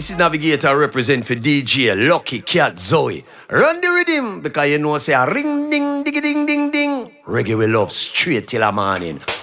This is Navigator represent for DJ Lucky Cat Zoe. Run the rhythm because you know say a ring ding diggy ding ding ding. Reggae we love straight till the morning.